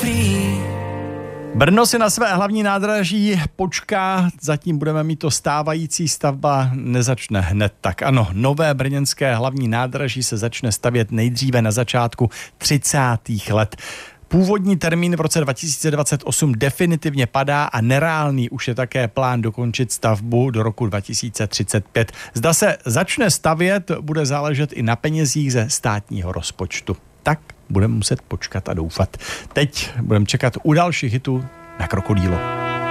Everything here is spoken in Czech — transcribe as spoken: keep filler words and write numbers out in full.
Brno si na své hlavní nádraží počká, zatím budeme mít to stávající, stavba nezačne hned tak. Ano, nové brněnské hlavní nádraží se začne stavět nejdříve na začátku třicátých let. Původní termín v roce dva tisíce dvacet osm definitivně padá a nereálný už je také plán dokončit stavbu do roku dva tisíce třicet pět. Zda se začne stavět, bude záležet i na penězích ze státního rozpočtu. Tak budeme muset počkat a doufat. Teď budeme čekat u dalších hitů na Krokodýlo.